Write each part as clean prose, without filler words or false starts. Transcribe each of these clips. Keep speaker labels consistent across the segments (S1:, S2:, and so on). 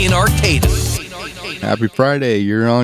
S1: in Arcata.
S2: Happy Friday, you're on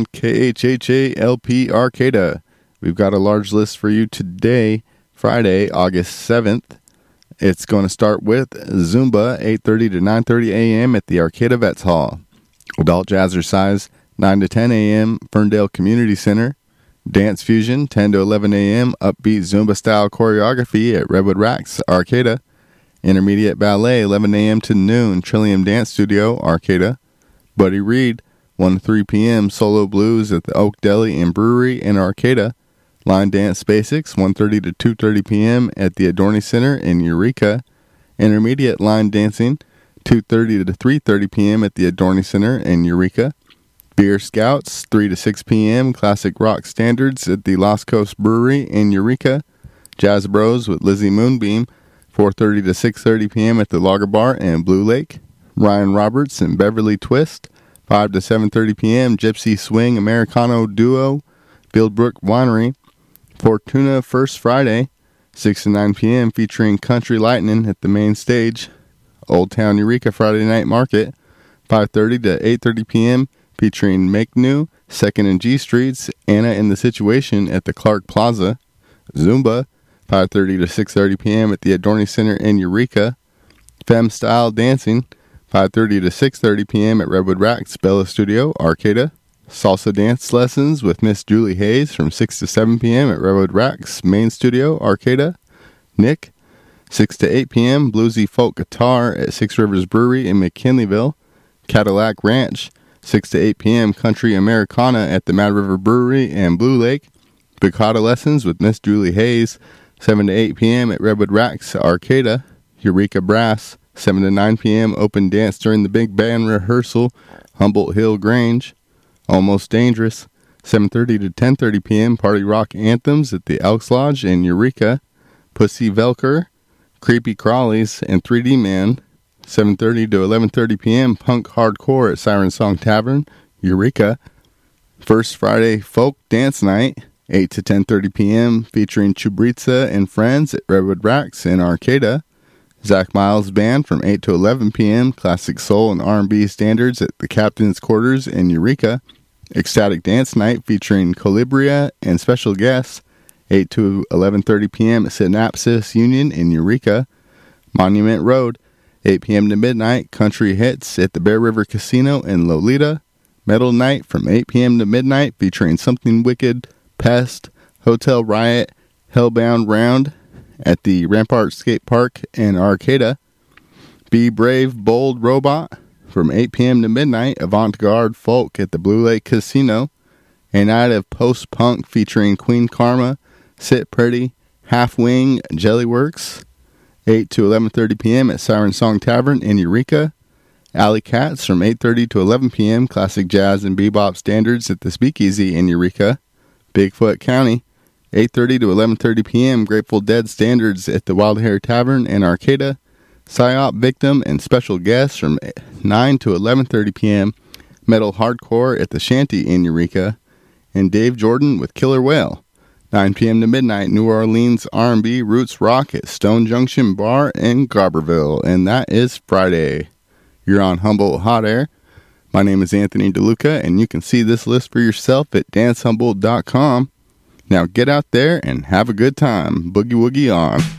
S2: KHHA-LP Arcata. We've got a large list for you today, Friday, August 7th. It's going to start with Zumba, 8:30 to 9:30 a.m. at the Arcata Vets Hall. Adult Jazzercise, 9 to 10 a.m., Ferndale Community Center. Dance Fusion, 10 to 11 a.m., upbeat Zumba-style choreography at Redwood Racks, Arcata. Intermediate Ballet, 11 a.m. to noon, Trillium Dance Studio, Arcata. Buddy Reed, 1 to 3 p.m., Solo Blues at the Oak Deli and Brewery in Arcata. Line Dance Basics, 1:30 to 2:30 p.m. at the Adorni Center in Eureka. Intermediate Line Dancing, 2:30 to 3:30 p.m. at the Adorni Center in Eureka. Beer Scouts, 3 to 6 p.m., Classic Rock Standards at the Lost Coast Brewery in Eureka. Jazz Bros with Lizzie Moonbeam, 4:30 to 6:30 p.m. at the Lager Bar in Blue Lake. Ryan Roberts and Beverly Twist, 5 to 7:30 p.m., Gypsy Swing Americano Duo, Fieldbrook Winery. Fortuna First Friday, 6 to 9 p.m., featuring Country Lightning at the main stage. Old Town Eureka Friday Night Market, 5:30 to 8:30 p.m., featuring Make New, 2nd and G Streets, Anna and the Situation at the Clark Plaza. Zumba, 5:30 to 6:30 p.m. at the Adorni Center in Eureka. Femme Style Dancing, 5:30 to 6:30 p.m. at Redwood Racks, Bella Studio, Arcata. Salsa Dance Lessons with Miss Julie Hayes from 6 to 7 p.m. at Redwood Racks, Main Studio, Arcata. Nick, 6 to 8 p.m. Bluesy Folk Guitar at Six Rivers Brewery in McKinleyville. Cadillac Ranch, 6 to 8 p.m. Country Americana at the Mad River Brewery and Blue Lake. Bacata Lessons with Miss Julie Hayes, 7 to 8 p.m. at Redwood Racks, Arcata. Eureka Brass, 7 to 9 p.m. Open dance during the big band rehearsal, Humboldt Hill Grange. Almost Dangerous, 7:30 to 10:30 p.m. Party Rock Anthems at the Elks Lodge in Eureka. Pussy Velker, Creepy Crawlies, and 3D Man, 7:30 to 11:30 p.m. Punk Hardcore at Siren Song Tavern, Eureka. First Friday Folk Dance Night, 8 to 10:30 p.m. featuring Chubritza and Friends at Redwood Racks in Arcata. Zach Miles Band from 8 to 11 p.m. Classic Soul and R&B Standards at the Captain's Quarters in Eureka. Ecstatic Dance Night featuring Colibria and special guests, 8 to 11:30 p.m. at Synapsis Union in Eureka. Monument Road, 8 p.m. to midnight, Country Hits at the Bear River Casino in Lolita. Metal Night from 8 p.m. to midnight featuring Something Wicked, Pest, Hotel Riot, Hellbound Round at the Rampart Skate Park in Arcata. Be Brave, Bold Robot from 8 p.m. to midnight, Avant-Garde Folk at the Blue Lake Casino. A night of post-punk featuring Queen Karma, Sit Pretty, Half Wing, Jellyworks, 8 to 11:30 p.m. at Siren Song Tavern in Eureka. Alley Cats from 8:30 to 11 p.m. Classic Jazz and Bebop Standards at the Speakeasy in Eureka. Bigfoot County, 8:30 to 11:30 p.m. Grateful Dead Standards at the Wild Hair Tavern in Arcata. Psyop Victim and special guests from 9 to 11:30 p.m. Metal Hardcore at the Shanty in Eureka. And Dave Jordan with Killer Whale, 9 p.m. to midnight, New Orleans R&B Roots Rock at Stone Junction Bar in Garberville. And that is Friday. You're on Humboldt Hot Air. My name is Anthony DeLuca, and you can see this list for yourself at dancehumboldt.com. Now get out there and have a good time. Boogie woogie on.